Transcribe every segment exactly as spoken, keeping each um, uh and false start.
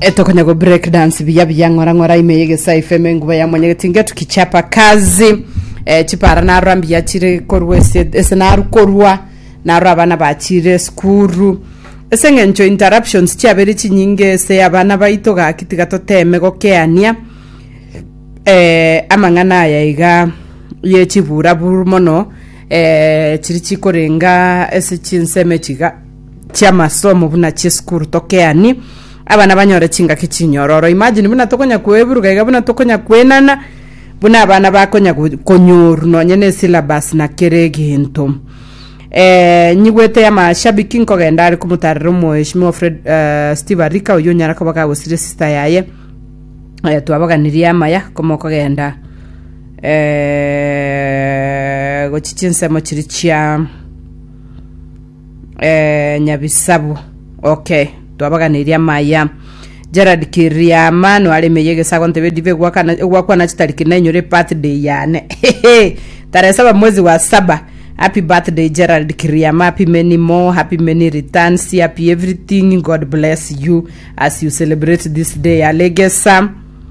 Eto kwenye go break dance biya biya ngora ngora imeyege saifeme nguba ya mwenye tinge tukichapa kazi eh chipara na rambi ya chire korwe esenaru korwa na rabana bachire skuru esenge ncho interruptions chabere chinyinge se abana baito ga kitiga toteme go keania eh amangana ya iga ye chibura burumono eh chiri chikorenga ese chinseme chiga chamasomo buna chiskuru tokeani abana banyore chinga kichinyororo. Imagine buna tokonya kweburuga iga buna tokonya kwenana buna abana bakonya konyoru no nyene syllabus na kereginto eh nyigwete ya mashabiki nkogenda ari kumutarira mheshimiwa Fred uh, Steve Arika uyo nyara ko baka gusire sister yaye eh twabaganiria maya komo kogenda eh gochichinse mo chirichia eh nyabisabu. Okay, twabaganiria maya Gerard Kiriama no ale meyege sagonte dive gwakana gwakwa na chitariki na nyore birthday yane tarehe saba mwezi wa saba. Happy birthday Gerard Kiriama, happy many more, happy many returns, happy everything. God bless you as you celebrate this day. Alegesa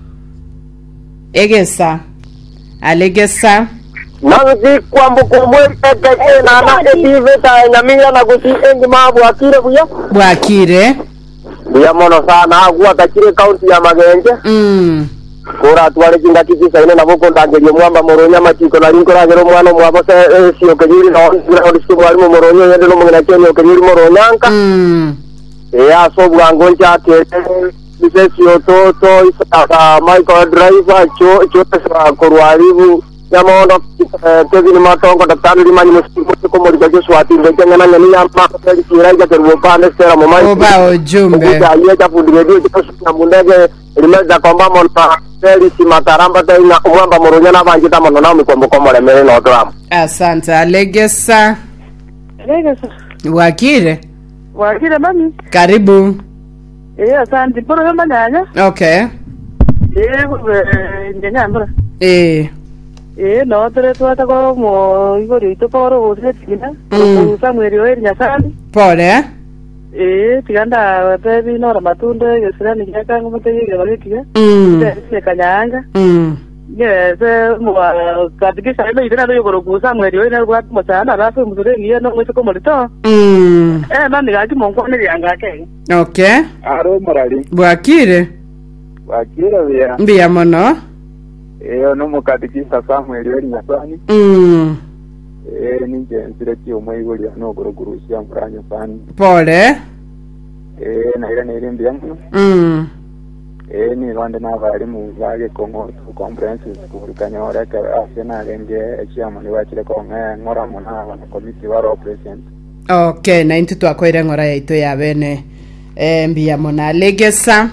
Egesa Alegesa Nanzi kwambu kumwe tete na na edive ta nyamira na gusi engi mabu akire buya Bwakire buya mono sana agwa takire county ya Magenje mm kora twale kinga kiti saine na boko ndangeli mwamba moronya machiko na rinko ragero mwana mwabo se sio kejiri na on sio mwali moronya yende no mwana kenyo kejiri moronyanka mm ya so bwango chake bisesio to to isa Michael driver cho cho sa korwaribu yamondo tezini matongo daktari limanyi msimu ko mori gajo swati ngena na nyani yamba ko kiraja terwo pane sera mo mai oba ojumbe ya yeta pudiredio na mundege limeza kwamba mona seri si mataramba tena mwamba moronya na banjita mono na mikombo ko mole mere no drum. Asante. Alegesa Alegesa Wakire Wakire mami karibu. Eh asante poro yamba nyanya. Okay. Eh nyanya mbona Eh Eh no tere tuata ko mo igori ito poro usetina Mm. Samuel Oeri nyasani pole eh tiganda pebi no ramatunda gesirani kyaka ngomutege balikiga mm se kanyanga mm yes mo katikisa ino idena yo goro Samuel Oeri na kwat mo sana alafu mzure ngiye no mwese ko molito mm eh mami gati mo nkone yanga ke. Okay. Aro morali Bwakire wakira bya mbia mono eh no mukatikisa Samuel Oeri nyasani mm eh ninje nsire ki omwe igori no goro gurushya muranya sani pole eh na ira ne rimbi yangu mm eh ni rwanda na bari mu zage kongo comprehensive school kanyora ka asena renge echiama ni wachire ko ngora mona na committee waro president. Okay, na intu twakoire ngora yaito ya bene eh mbia mona. Legesa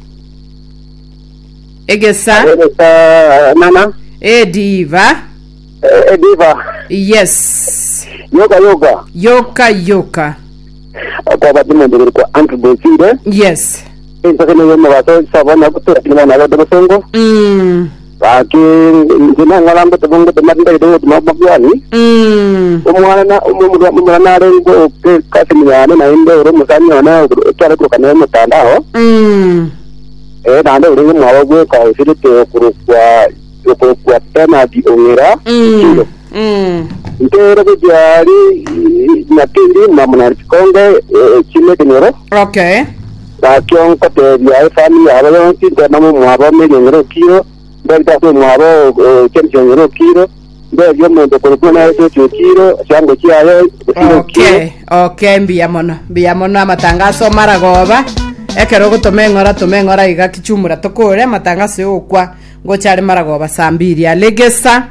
Egesa Egesa nana Ediva Ediva yes yoga yoga yoka yoka kwa badimo ndiri kwa Andrew Bosire yes esa kene yema baso sabona kutura kina na wado songo mm baki ndina ngalambo tebongo tematinde do mabagwani mm umwana na umwana na rengo ke kasimyana na inde ro musanyo na twara ko kana mutandao mm eh nande uri mwawo gwe ka usiri te kurukwa kurukwa tena di ongera mm mm ndero kujari na tindi mamuna konge chile kenero. Okay. Bakyo kote ya family abo tinda namu mwabo menyero kiro ndeta ko mwabo chemchero kiro ndio muntu kurukuna eto kiro chango chiayo. Okay. Okay mbia mono mbia mono amatangazo maragoba ekero gutomengora tomengora iga kichumura tokore amatangazo okwa ngochari maragoba sambiri. Alegesa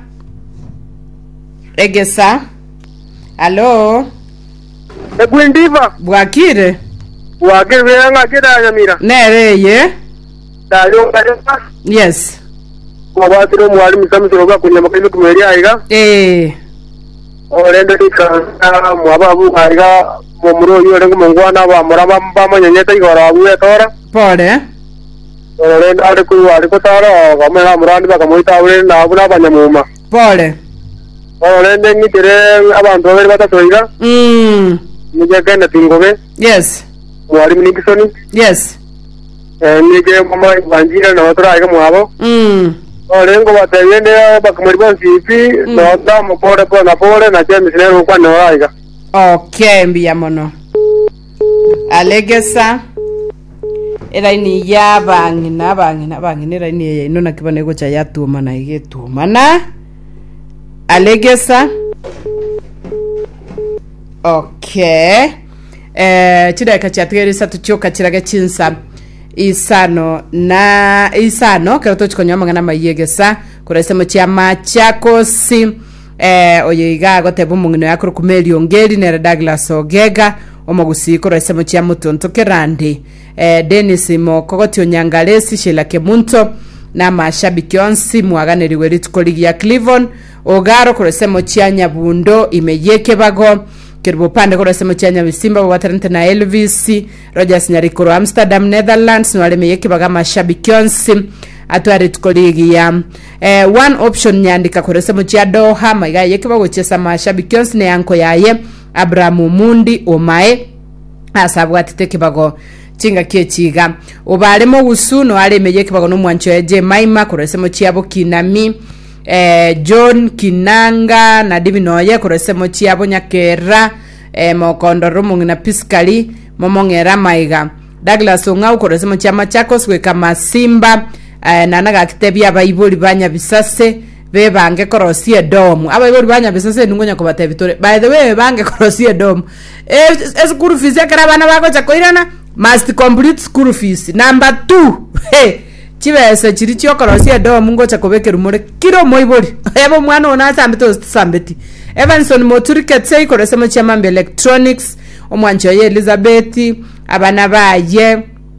Egesa Allo Egwindiva Bwakire Bwakire yanga kida nyamira Nereye Dayo kadesa Yes Kwa batiro mwali misamisi kwa kunyama kime kumeri aiga Eh Orende tika mwababu aiga Momuro yu rengu mungwana wa murama mbama nyanyeta igora abuwe tora Pole Orende ade kuwa ade kutara Kamena murandi baka mwita ure na abuna banyamuma Pole Orende ngitere abantu babiri batatoiga Mm Nijagenda tingobe Yes Mwalimu Nixon Yes eh nige mama banjira no otra que muavo mm orengo batayende bakamuriba sipi no tamo pore pona pore na chemi sinero kwa no aiga. Okay, mbia mono alegesa era ini ya bangi na bangi na bangi nera ini ya ino na kibane gocha ya tuma na ige tuma na alegesa. Okay, eh chida kachiatigeri sa tuchoka chiraga chinsa isano na isano kato chikonyama ngana mayegesa kurese mo chiama chakosi eh oyiga gotebu mungino yakuru kumeli ongeri nera Douglas Ogega omogusi kurese mo chiama tonto kerandi eh Dennis Mokogoti Onyangalesi Sheila Kemunto na mashabiki onsi mwaganeriwe ritkoligi ya Cleveland Ogaro kurese mo chianya bundo imeyeke bago kirbo pande kurese mo chianya bisimba watarante na Elvis Rogers Nyarikoro Amsterdam Netherlands nwale meyeke baga mashabiki onsi atware tukoligi ya eh, one option nyandika kurese mo chia Doha maiga yeke bago chesa mashabiki onsi ne yanko yaye Abraham Mundi Omae asabwa titeke bago chinga kiechiga obalemo gusuno ale meyeke bago no mwancho eje Maima kurese mo chiabo Kinami eh John Kinanga na Divinoye kurese mo chiabo Nyakera eh Mokondo Rumungi na Piskali momongera maiga Douglas Ongau kurese mo chiama Chakos weka Masimba eh nanaga kitebya bayiboli banya bisase be bange korosie domu abayiboli banya bisase nungonya ko batebitore by the way bange korosie domu eh school fees yakara bana bako chakoirana must complete school fees number two hey chibese chiri chyo korosie domu ngo chakobeke rumore kiro moiboli ebo mwana ona sambito sambeti Evanson Moturike tsei korese mo chama electronics omwancho ye Elizabeth abana baye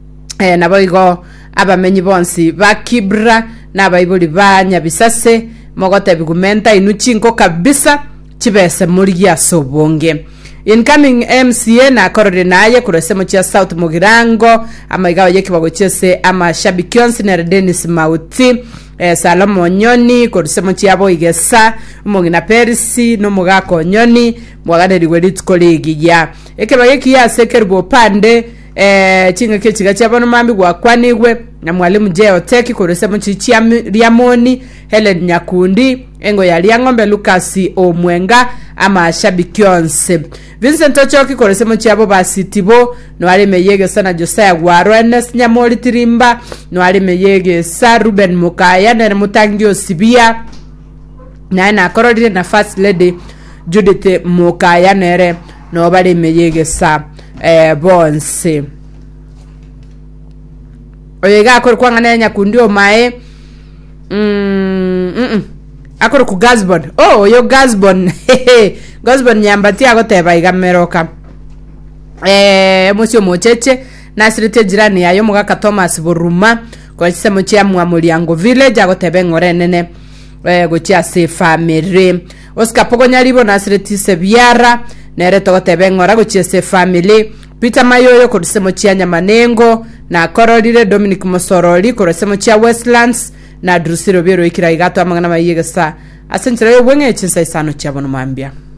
eh naboigo abamenyi bonsi bakibra nabayiboli banya bisase mogote bigumenta inuchinko kabisa chibese muri ya sobonge incoming M C A na korore naye kurese mo chia South Mugirango amaigawa yeke bagochese ama shabikionsi na Dennis Mauti eh Salomo Nyoni kurese mo chia boigesa mungina Persi no mugako Nyoni mwaganeri werit kolegi ya eke bageki ya sekerbo pande eh chinga kechiga chabano mambi gwa kwanigwe na mwalimu Jeo Teki kurese mo chichia Riamoni Helen Nyakundi engo ya Liangombe Lucas Omwenga ama shabikionse Vincent Ochoki kurese mo chiabo basitibo no ali meyege sana Josiah Gwaro Ernest Nyamoli Tirimba no ali meyege sa Ruben Mukaya na Mutangio Sibia na na korodi na first lady Judith Mukaya nere no bali meyege sa eh bonse oyega akor kwangana Nyakundi Omae mm mm akor ku Gasbon oh yo Gasbon Gasbon nyambati agoteba igameroka eh musyo mocheche nasirite jirani yayo mugaka Thomas Buruma ko kisemo chia Mwamulyango village agotebe ngore nene eh gochia se family Oscar Pogonyaribo nasirite Sebiara nere togotebe ngora gochia se family Peter Mayoyo ko kisemo chia Nyamanengo na Kororire Dominic Mosoroli ko kisemo chia Westlands na Drusiro Biro ikira igato amangana mayegesa asenchira yo bwenye chinsa isano chia bono mambia.